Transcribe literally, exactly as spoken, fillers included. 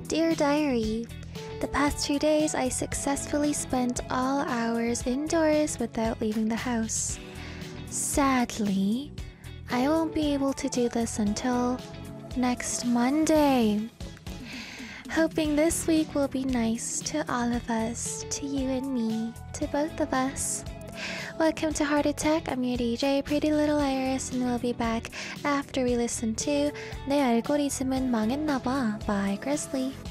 Dear Diary, the past two days I successfully spent all hours indoors without leaving the house. Sadly, I won't be able to do this until next Monday. Hoping this week will be nice to all of us, to you and me, to both of us. Welcome to Heart Attack. I'm your D J, Pretty Little Iris, and we'll be back after we listen to 내 알고리즘은 망했나봐 by Grizzly.